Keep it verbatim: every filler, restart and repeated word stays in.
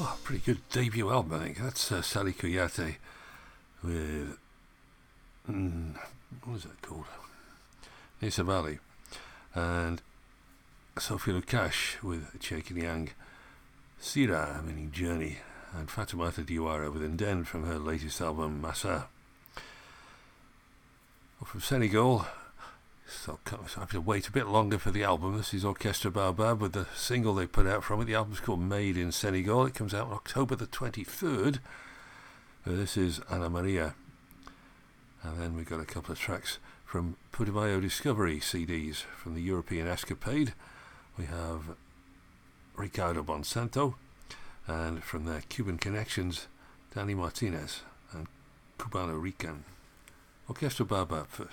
Oh, pretty good debut album, I think. That's uh, Sally Kouyaté with, mm, what is that called? Nessa Valley. And Sophie Lukash with Cheikh Yang. Sira, meaning Journey. And Fatoumata Diawara with Nden from her latest album, Massa. Well, from Senegal, so I have to wait a bit longer for the album. This is Orchestre Baobab with the single they put out from it. The album's called Made in Senegal. It comes out on October the twenty-third. Uh, this is Anna Maria. And then we've got a couple of tracks from Putumayo Discovery C Ds from the European Escapade. We have Ricardo Bonsanto, and from their Cuban Connections, Danny Martinez and Cubano Rican. Orchestra Baobab first.